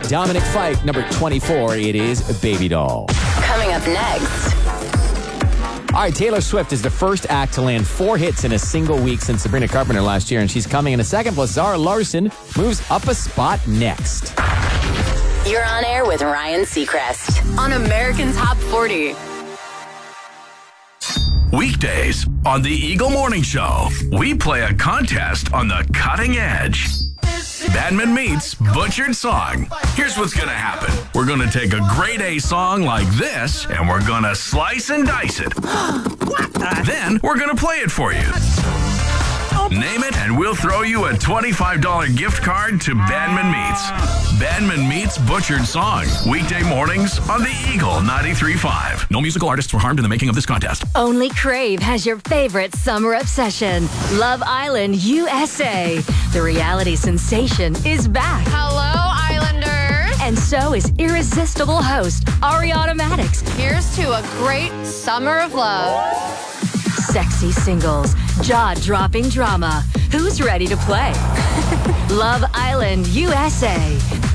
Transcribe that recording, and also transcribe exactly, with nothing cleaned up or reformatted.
Dominic Fike, number twenty-four. It is Baby Doll. Coming up next. All right, Taylor Swift is the first act to land four hits in a single week since Sabrina Carpenter last year, and she's coming in a second. Plus, Zara Larson moves up a spot next. You're on air with Ryan Seacrest on American Top forty. Weekdays on the Eagle Morning Show, we play a contest on the cutting edge. Badman meets Butchered Song. Here's what's going to happen. We're going to take a grade A song like this, and we're going to slice and dice it. Then we're going to play it for you. Name it, and we'll throw you a twenty-five dollars gift card to Badman Meets. Badman Meets Butchered Song. Weekday mornings on the Eagle ninety-three point five. No musical artists were harmed in the making of this contest. Only Crave has your favorite summer obsession. Love Island U S A. The reality sensation is back. Hello, Islanders. And so is irresistible host Ariana Madix. Here's to a great summer of love. Sexy singles, jaw-dropping drama. Who's ready to play? Love Island U S A.